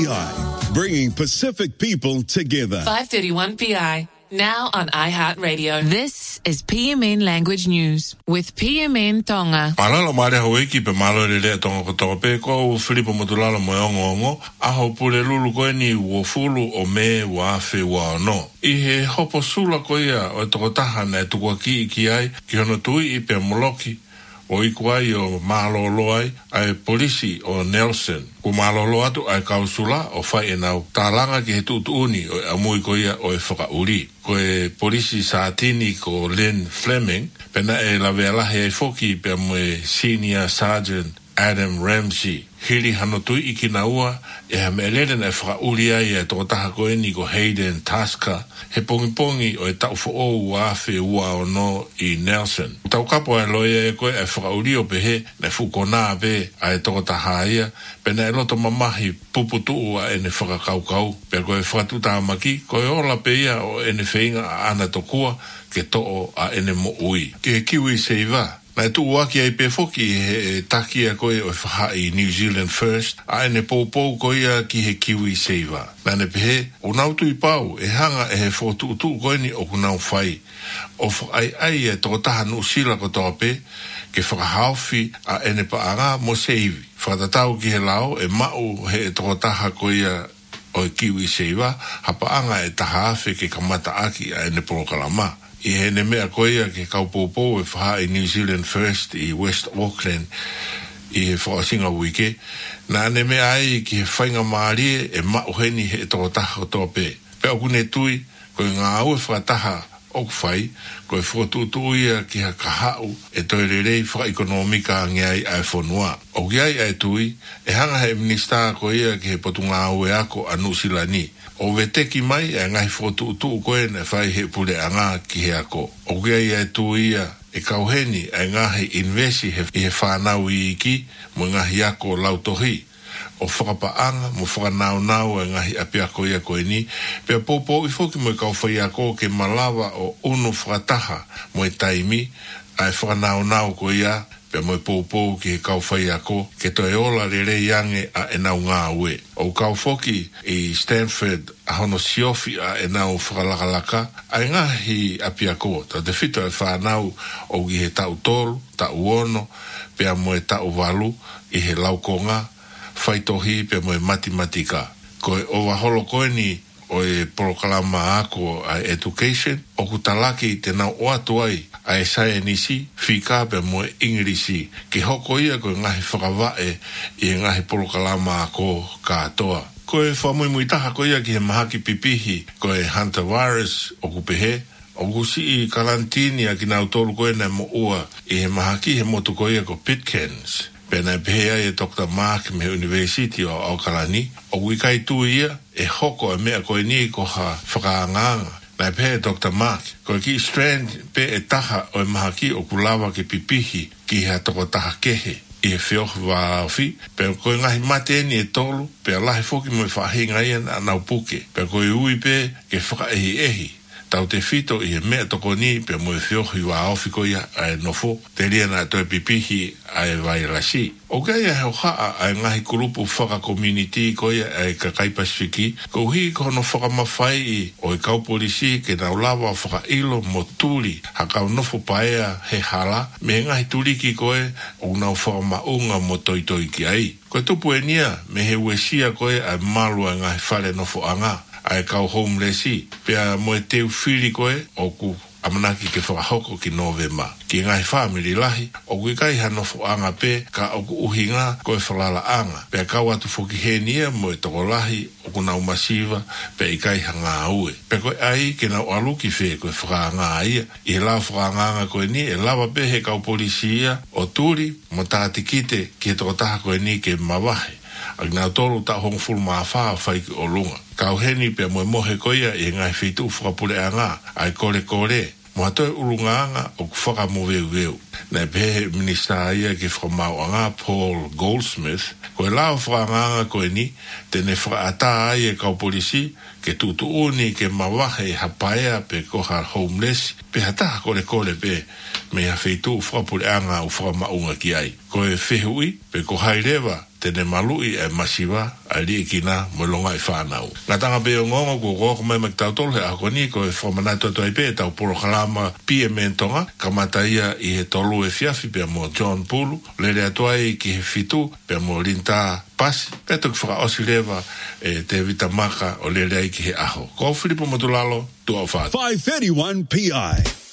PI, bringing Pacific people together. 531 PI, now on iHeartRadio. This is PMN Language News with PMN Tonga. Malala mare haweki pe malo le tonga ko to pe ko Filipo Motulala mo ngongo aho pule lulu ko ni wo fulu o me wa fe wa no I he hopo sula ko ia o to taha na tu ko ki ai ki ono tui I pe moloki o ikuai o malolo ai polisi o Nelson ko malolo atu ai kausula o fai nau talanga ki he tutuuni o amui ko ia o e whakauri ko e polisi Saatini ko Len Fleming pena e la vela he foki pe mo senior sergeant Adam Ramsey hili hanotui I kinaua e ha melele na whakauri ai e toko taha ko eni ko Hayden Tasker he pongi o e tau fo o wafe ua o no I Nelson. Tau kapo e loia e koe e whakauri o pehe na fukona pe a e toko taha ia pena e loto mamahi puputu ua e ne whakakaukau pe koe whakatuta maki koe ola pe ia o e ne whainga a ana tokua ke to'o a ene mo ui. Ke kiwi seiva. Na tu waki ai pe foki he taki a koe o whahai New Zealand First a ene pou koe ki he kiwi seiva. Na ne pehe o nautu I pau e hanga e he fotu koe ni o kunau whai. O whai e toko taha nu sila ko toa pe ke whakahauwhi a ene paanga mo seivi. Whakatatau ki he lao e mau he toko taha koe o kiwi seiva hapaanga e taha awhi ke kamata aki a ene polokalama. I he ne mea koea ke kaupopo e whaha I New Zealand First I West Auckland I he whaasinga wike. Na ne mea ai ki he whainga maarie e mauheni he toko taha o toa pe. Pe oku ne tui, koe ngā au e whakataha oku whai, koe whakatutuia ki ha kahau e toererei whaekonomika ngeai ai whanua. Oku ai ai tui, e hanga he minister koea ki he potu ngā au e ako anu silani. O veteki mai e ngai fotu koe na whai he pule anga ki he ako. O kia ia tu ia e kauheni e ngahi invesi he whanau I iki mo ngahi ako lautohi. O whakapaanga mo whakanau e ngahi api ako ia koe ni. Pea popo I foki mo I kauwhai ako ke malawa o unu whakataha mo I taimi ai whakanau koe ia. Pea mo popo ki he kauwhai ako ke to e ola re yange a e nau ngā ue. O kauwhoki I Stanford a hono siofi a e nau whakalakalaka a e ngahi api ako. Ta te whito e whanau o ki he tau tolu, tau ono, pea mo e tau walu I he laukonga, whaitohi pea mo e matematika. Ko e o waholo koe ni o e polokalama ako a education, o kutalaki te nau oatu ai a e sae nisi, whika pe mo e ingirisi, ki hoko ia koe ngahi whakawae I ngahi polokalama ako katoa. Ko e whamui taha koe ia ki he mahaki pipihi, ko e hantavirus o kupehe, o kusi I karantini a ki nau tolu koe na mo ua, I he mahaki he motu koe ia ko Pitkins. Pena pehea e Dr. Mark me University o Aukalani, o wikai tu ia e hoko e mea koe ni ko ha whakaanganga. Na pehea Dr. Mark, koe ki Strand pe e taha o e mahaki o kulawa ke pipihi ki ha toko taha kehe. I he whioh wa awhi, pe koe ngahi mate ni e tolu, pe alahi foki mo e whahinga ian a nau puke, pe koe ui pe ke whakaehi. Tau te whito I he mea toko ni pe mo e whiohi wa awhi ko ia a e nofo, te ria na toi pipihi a e vai rasi. O kai a heo haa a e ngahi kurupu whaka community ko ia a e Kakai Pasifiki, ko hi ko no whakamawhai o e kaupolisi ke nau lawa whaka ilo mo tuli, ha kau nofo paea he hala, me ngahi tuliki koe o nau whakamaunga mo toi ki ai. Koe tupu e nia, me he uesia koe a malua ngahi whare nofo anga. Ai kau homelessi, pea mo e teu whiri koe o ku amanaki ke whakahoko ki Novema. Ki ngai family lahi, o kui kai hanofo anga pe, ka o ku uhinga koe whalala anga. Pea kau atu whoki he nia mo e toko lahi, o ku nau masiva, pea I kai hanga aue. Pea koe ai ke nau aluki whe koe whakanga ia. I he lau whakanga koe ni, e lawa pe he kau polisia, o turi, mo tāti kite, ki he toko taha koe ni ke mawahe. Ak nau tolu ta hong fulu mawha whai ki o lunga. Kau heni pe mo mohe koia I ngai whitu whakapule a ngā, ai kore. Mo hatoe urunga anga o kuwhaka mo veu. Nei pehe minister ia ki whakamau a ngā Paul Goldsmith, koe lao whakanga koe ni, tene whakaata ai e kau polisi, ke tutu uni ke mawahe hapaea pe koha homeless, pe hataha kore pe, me ha whitu whakapule a ngā o whakamaunga ki ai. Koe whihui, pe kohai rewa, tene malui e masiwa ali kina mo longa I whanau. Ngā tanga pe o ngongo ko mai maktau he ako ni ko e whamanato to ipe tau programa PMN tonga kamata ia I he tolu e fiafi pe mo John Pulu lere atuai ki he fitu pe mo Linta Pasi pe tuk whaka osilewa e te vitamaka o lere ai ki he aho. Ko Filipo Motulalo, 205. 531 PI.